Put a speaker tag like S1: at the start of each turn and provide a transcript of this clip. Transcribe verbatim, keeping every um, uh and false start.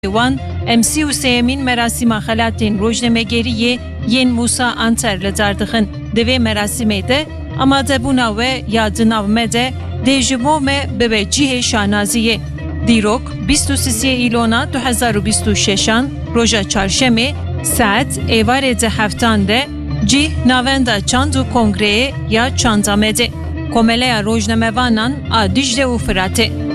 S1: wan em sî û sêyemîn merasîma xelatên rojnamegeriyê yên Musa Anter li dar dixin. Di vê merasîmê de amadebûna we ya di nav me de dê ji bo me bibe cihê şahnaziyê. Dîrok bîst û sîsê îlona du hezar û bîst û şeşan roja çarşemê saet êvarê di heftan de cih navenda çand û kongreyê ya Çandamedê. Komeleya rojnamevanan a Dicle û Firatê.